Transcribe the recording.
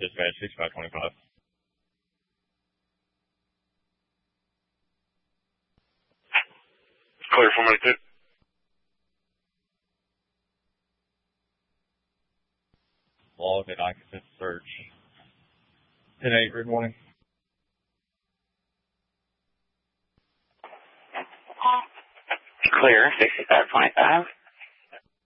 Dispatch 6525. Clear for medic 2. Log and occupant search. 10-8, good morning. Clear, 6525.